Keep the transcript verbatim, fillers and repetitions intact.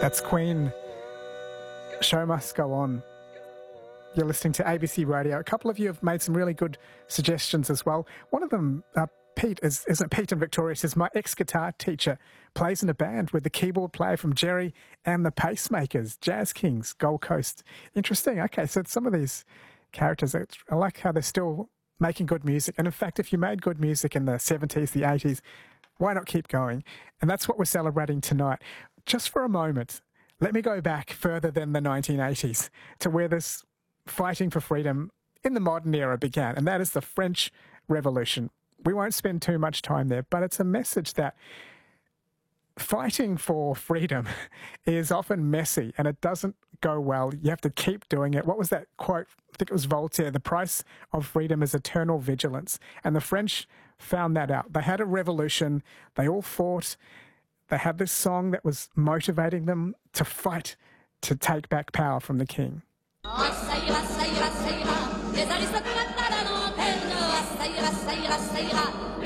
That's Queen. Show must go on. You're listening to A B C Radio. A couple of you have made some really good suggestions as well. One of them, uh, Pete, is, isn't it Pete in Victoria, says, my ex-guitar teacher plays in a band with the keyboard player from Jerry and the Pacemakers, Jazz Kings, Gold Coast. Interesting. Okay, so some of these characters, I like how they're still making good music. And in fact, if you made good music in the seventies, the eighties, why not keep going? And that's what we're celebrating tonight. Just for a moment, let me go back further than the nineteen eighties to where this fighting for freedom in the modern era began, and that is the French Revolution. We won't spend too much time there, but it's a message that fighting for freedom is often messy and it doesn't go well. You have to keep doing it. What was that quote? I think it was Voltaire. The price of freedom is eternal vigilance. And the French found that out. They had a revolution. They all fought. They had this song that was motivating them to fight to take back power from the king. Ça ira, ça ira, ça ira, les aristocrates à la lanterne. Ça ira, ça ira, ça ira.